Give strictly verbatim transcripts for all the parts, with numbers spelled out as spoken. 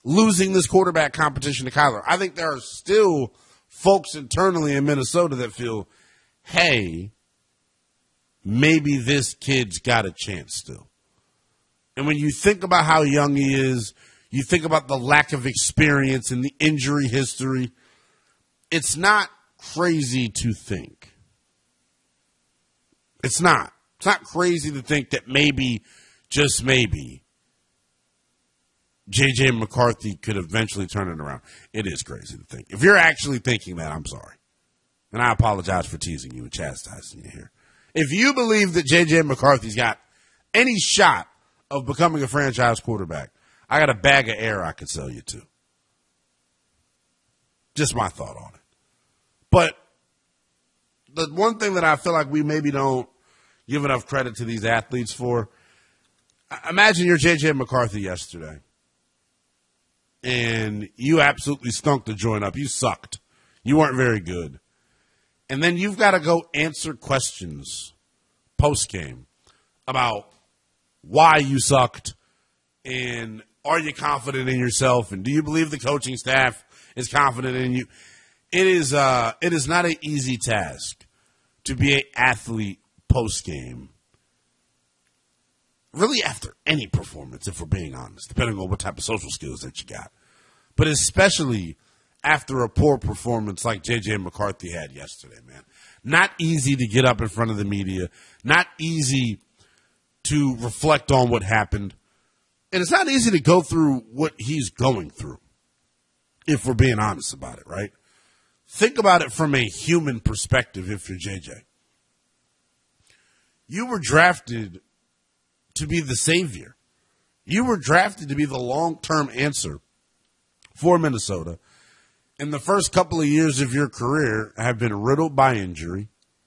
losing this quarterback competition to Kyler. I think there are still folks internally in Minnesota that feel, hey, maybe this kid's got a chance still. And when you think about how young he is, you think about the lack of experience and the injury history, it's not crazy to think. It's not. It's not crazy to think that maybe, just maybe, J J. McCarthy could eventually turn it around. It is crazy to think. If you're actually thinking that, I'm sorry. And I apologize for teasing you and chastising you here. If you believe that J J. McCarthy's got any shot of becoming a franchise quarterback, I got a bag of air I could sell you to. Just my thought on it. But the one thing that I feel like we maybe don't give enough credit to these athletes for, imagine you're J J. McCarthy yesterday, and you absolutely stunk the joint up. You sucked. You weren't very good. And then you've got to go answer questions post-game about why you sucked, and are you confident in yourself, and do you believe the coaching staff is confident in you? It is uh, it is not an easy task to be an athlete post-game, really after any performance, if we're being honest, depending on what type of social skills that you got. But especially after a poor performance like J J. McCarthy had yesterday, man. Not easy to get up in front of the media. Not easy to reflect on what happened. And it's not easy to go through what he's going through, if we're being honest about it, right? Think about it from a human perspective if you're J J. You were drafted to be the savior. You were drafted to be the long-term answer for Minnesota. And the first couple of years of your career have been riddled by injury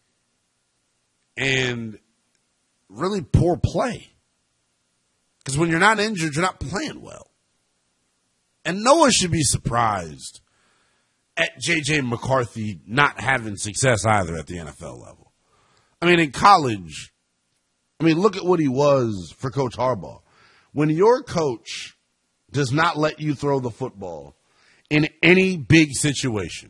and really poor play. Because when you're not injured, you're not playing well. And no one should be surprised at J J. McCarthy not having success either at the N F L level. I mean, in college, I mean, look at what he was for Coach Harbaugh. When your coach does not let you throw the football in any big situation,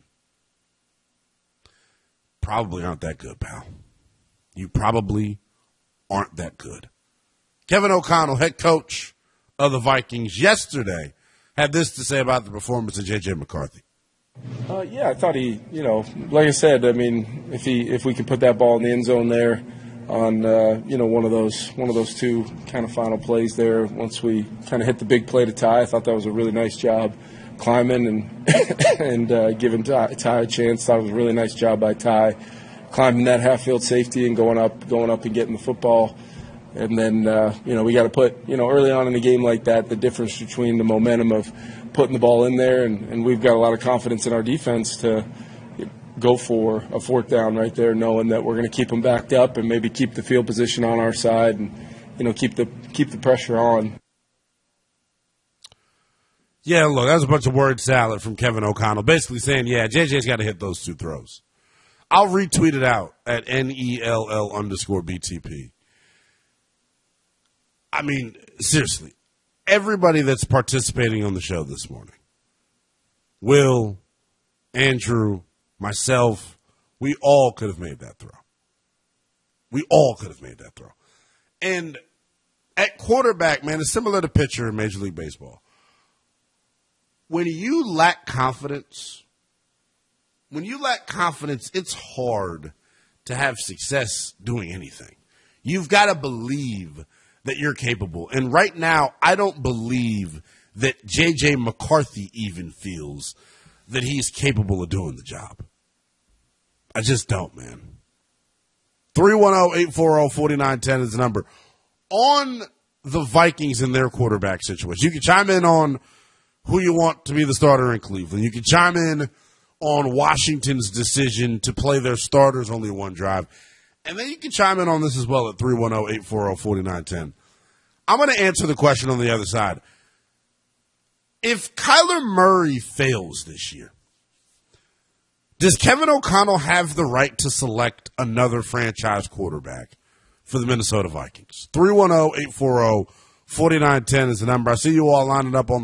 probably aren't that good, pal. You probably aren't that good. Kevin O'Connell, head coach of the Vikings, yesterday had this to say about the performance of J J. McCarthy. Uh, yeah, I thought he, you know, like I said, I mean, if he if we could put that ball in the end zone there on, uh, you know, one of those one of those two kind of final plays there, once we kind of hit the big play to Ty, I thought that was a really nice job climbing and and uh, giving Ty, Ty a chance. Thought it was a really nice job by Ty climbing that half field safety and going up, going up and getting the football. And then, uh, you know, we got to put, you know, early on in a game like that, the difference between the momentum of putting the ball in there, and, and we've got a lot of confidence in our defense to go for a fourth down right there, knowing that we're going to keep them backed up and maybe keep the field position on our side and, you know, keep the keep the pressure on. Yeah, look, that was a bunch of word salad from Kevin O'Connell, basically saying, yeah, J J's got to hit those two throws. I'll retweet it out at N E L L underscore B T P. I mean, seriously, everybody that's participating on the show this morning, Will, Andrew, myself, we all could have made that throw. We all could have made that throw. And at quarterback, man, it's similar to pitcher in Major League Baseball. When you lack confidence, when you lack confidence, it's hard to have success doing anything. You've got to believe that you're capable. And right now, I don't believe that J J. McCarthy even feels that he's capable of doing the job. I just don't, man. three one zero, eight four zero, four nine one zero is the number. On the Vikings and their quarterback situation, you can chime in on who you want to be the starter in Cleveland. You can chime in on Washington's decision to play their starters only one drive. And then you can chime in on this as well at three one zero, eight four zero, four nine one zero. I'm going to answer the question on the other side. If Kyler Murray fails this year, does Kevin O'Connell have the right to select another franchise quarterback for the Minnesota Vikings? three one zero, eight four zero, four nine one zero is the number. I see you all lining up on